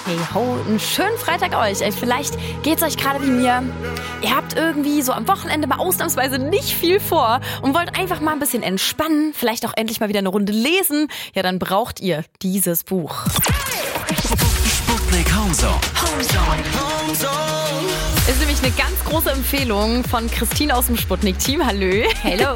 Hey ho, einen schönen Freitag euch. Vielleicht geht's euch gerade wie mir. Ihr habt irgendwie so am Wochenende mal ausnahmsweise nicht viel vor und wollt einfach mal ein bisschen entspannen, vielleicht auch endlich mal wieder eine Runde lesen. Ja, dann braucht ihr dieses Buch. Sputnik Homezone. Ist nämlich eine ganz große Empfehlung von Christine aus dem Sputnik-Team. Hallo. Hello.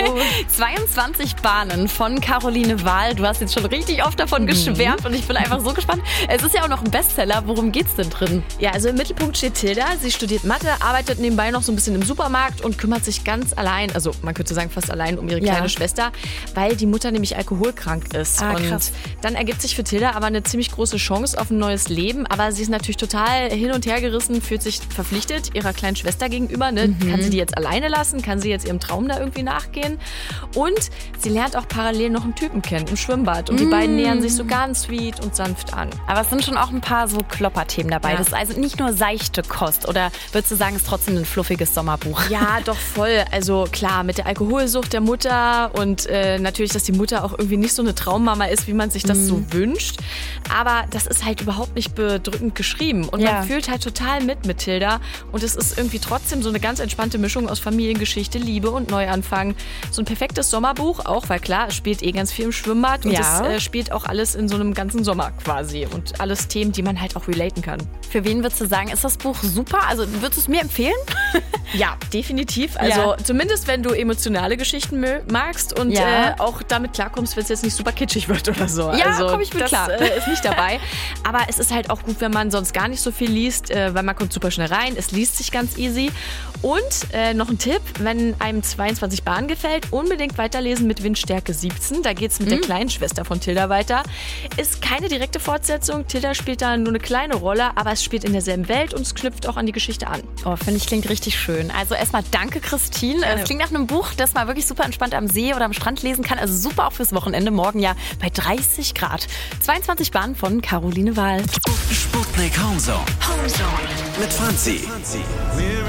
22 Bahnen von Caroline Wahl. Du hast jetzt schon richtig oft davon geschwärmt und ich bin einfach so gespannt. Es ist ja auch noch ein Bestseller. Worum geht's denn drin? Ja, also im Mittelpunkt steht Tilda. Sie studiert Mathe, arbeitet nebenbei noch so ein bisschen im Supermarkt und kümmert sich ganz allein, also man könnte sagen fast allein um ihre kleine Schwester, weil die Mutter nämlich alkoholkrank ist. Krass. Und dann ergibt sich für Tilda aber eine ziemlich große Chance auf ein neues Leben. Aber sie ist natürlich total hin und her gerissen, fühlt sich verpflichtet ihrer kleinen Schwester gegenüber. Ne? Kann sie die jetzt alleine lassen? Kann sie jetzt ihrem Traum da irgendwie nachgehen? Und sie lernt auch parallel noch einen Typen kennen im Schwimmbad. Und die beiden nähern sich so ganz sweet und sanft an. Aber es sind schon auch ein paar so Klopperthemen dabei. Ja. Das ist also nicht nur seichte Kost. Oder würdest du sagen, es ist trotzdem ein fluffiges Sommerbuch? Ja, doch voll. Also klar, mit der Alkoholsucht der Mutter und natürlich, dass die Mutter auch irgendwie nicht so eine Traummama ist, wie man sich das so wünscht. Aber das ist halt überhaupt nicht bedrückend geschrieben. Und man fühlt halt total mit Tilda. Und es ist irgendwie trotzdem so eine ganz entspannte Mischung aus Familiengeschichte, Liebe und Neuanfang. So ein perfektes Sommerbuch, auch weil klar, es spielt ganz viel im Schwimmbad. Und es spielt auch alles in so einem ganzen Sommer quasi. Und alles Themen, die man halt auch relaten kann. Für wen würdest du sagen, ist das Buch super? Also würdest du es mir empfehlen? Ja, definitiv. Also zumindest, wenn du emotionale Geschichten magst und auch damit klarkommst, wenn es jetzt nicht super kitschig wird oder so. Ja, also, komm ich mit klar. Ist nicht dabei. Aber es ist halt auch gut, wenn man sonst gar nicht so viel liest, weil man kommt super schnell rein. Es liest sich ganz easy. Und noch ein Tipp, wenn einem 22 Bahnen gefällt, unbedingt weiterlesen mit Windstärke 17. Da geht es mit der kleinen Schwester von Tilda weiter. Ist keine direkte Fortsetzung. Tilda spielt da nur eine kleine Rolle, aber es spielt in derselben Welt und es knüpft auch an die Geschichte an. Oh, finde ich, klingt richtig schön. Also erstmal danke, Christine. Es klingt nach einem Buch, das man wirklich super entspannt am See oder am Strand lesen kann. Also super auch fürs Wochenende. Morgen ja bei 30 Grad. 22 Bahnen von Caroline Wahl. Sputnik Homezone. Mit Franzi.